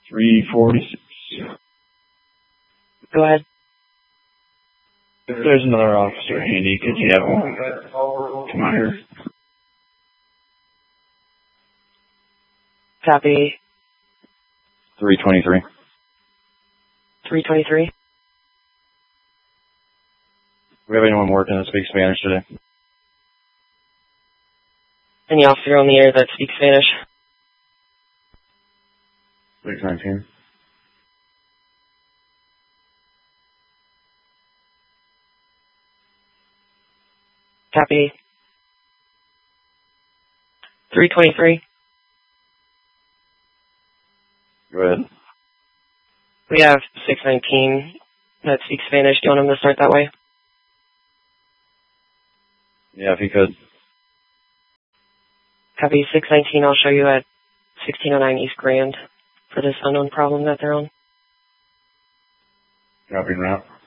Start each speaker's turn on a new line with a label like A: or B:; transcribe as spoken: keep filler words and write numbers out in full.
A: three forty-six.
B: Go ahead.
A: If there's another officer handy, could you have one? Come on here.
B: Copy.
A: three twenty-three.
B: three twenty-three.
A: We have anyone working that speaks Spanish today?
B: Any officer on the air that speaks Spanish?
A: six nineteen.
B: Copy. three twenty-three.
A: Go ahead.
B: We have six nineteen that speaks Spanish. Do you want him to start that way?
A: Yeah, if you could.
B: Copy. six nineteen, I'll show you at sixteen oh nine East Grand for this unknown problem that they're on.
A: Copy route.